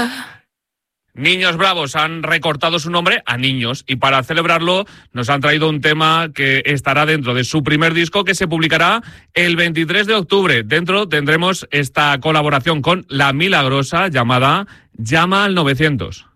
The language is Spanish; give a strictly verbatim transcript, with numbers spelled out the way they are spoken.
Niños Bravos han recortado su nombre a Niños y para celebrarlo nos han traído un tema que estará dentro de su primer disco que se publicará el veintitrés de octubre. Dentro tendremos esta colaboración con La Milagrosa llamada Llama al novecientos.